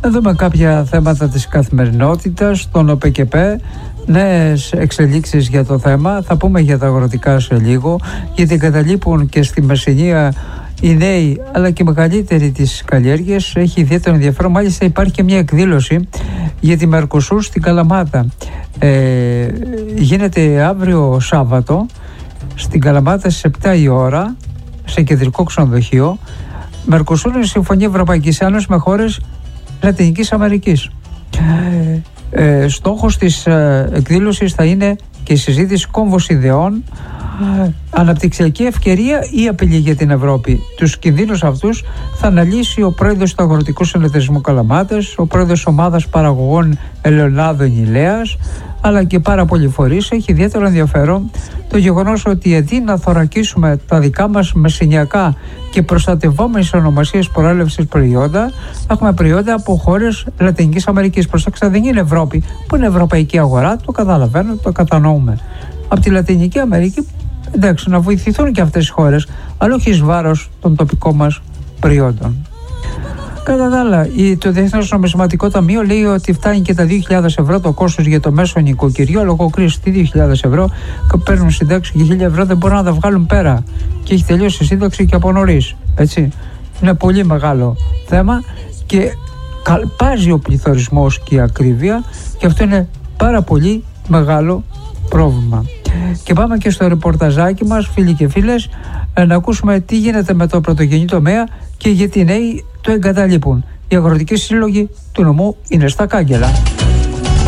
Να δούμε κάποια θέματα της καθημερινότητας, τον ΟΠΕΚΕΠΕ, νέες εξελίξεις για το θέμα. Θα πούμε για τα αγροτικά σε λίγο, γιατί εγκαταλείπουν και στη Μεσσηνία οι νέοι αλλά και μεγαλύτεροι της καλλιέργειας. Έχει ιδιαίτερο ενδιαφέρον. Μάλιστα υπάρχει και μια εκδήλωση για τη Μερκοσούρ στην Καλαμάτα. Γίνεται αύριο Σάββατο στην Καλαμάτα στις 7 η ώρα σε κεντρικό ξενοδοχείο. Μερκοσούρ είναι συμφωνία Ευρωπαϊκής Ένωσης με χώρες Λατινικής Αμερικής. Στόχος της εκδήλωσης θα είναι και η συζήτηση κόμβος ιδεών, αναπτυξιακή ευκαιρία ή απειλή για την Ευρώπη. Τους κινδύνους αυτούς θα αναλύσει ο πρόεδρος του Αγροτικού Συνεταιρισμού Καλαμάτας, ο πρόεδρος ομάδας παραγωγών ελαιολάδων Ηλέας, αλλά και πάρα πολλοί φορείς. Έχει ιδιαίτερο ενδιαφέρον το γεγονός ότι αντί να θωρακίσουμε τα δικά μας μεσηνιακά και προστατευόμενες ονομασίες προέλευσης προϊόντα, έχουμε προϊόντα από χώρες Λατινικής Αμερικής. Προσέξτε, δεν είναι Ευρώπη, που είναι ευρωπαϊκή αγορά, το καταλαβαίνω, το κατανοούμε. Από τη Λατινική Αμερική, εντάξει, να βοηθηθούν και αυτές οι χώρες, αλλά όχι εις βάρος των τοπικών μας προϊόντων. Κατά τα άλλα, το Διεθνές Νομισματικό Ταμείο λέει ότι φτάνει και τα 2.000 ευρώ το κόστος για το μέσο νοικοκυριό. Λόγω κρίσης, τι 2.000 ευρώ, και παίρνουν σύνταξη και 1.000 ευρώ δεν μπορούν να τα βγάλουν πέρα. Και έχει τελειώσει η σύνταξη και από νωρίς. Έτσι. Είναι πολύ μεγάλο θέμα και καλπάζει ο πληθωρισμός και η ακρίβεια, και αυτό είναι πάρα πολύ μεγάλο πρόβλημα. Και πάμε και στο ρεπορταζάκι μας, φίλοι και φίλες, να ακούσουμε τι γίνεται με το πρωτογενή τομέα και γιατί οι νέοι το εγκαταλείπουν. Οι αγροτικοί σύλλογοι του νομού είναι στα κάγκελα.